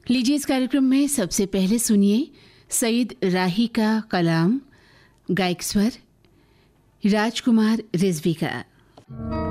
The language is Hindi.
लीजिए इस कार्यक्रम में सबसे पहले सुनिए सईद राही का कलाम, गायक स्वर राजकुमार रिजवी का।